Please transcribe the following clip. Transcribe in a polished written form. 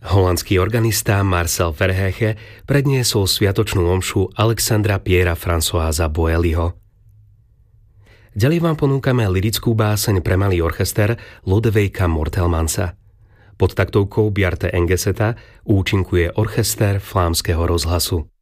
Holandský organista Marcel Verheege predniesol sviatočnú omšu Alexandra Piera Françoisa Boellyho. Ďalej vám ponúkame lyrickú báseň pre malý orchester Lodewijka Mortelmansa. Pod taktovkou Bjarte Engeseta účinkuje orchester Flámskeho rozhlasu.